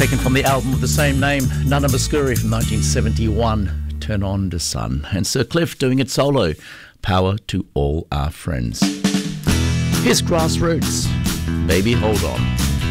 Taken from the album of the same name, Nana Muscuri from 1971, Turn On to Sun. And Sir Cliff doing it solo, Power to All Our Friends. Here's Grassroots, Baby Hold On.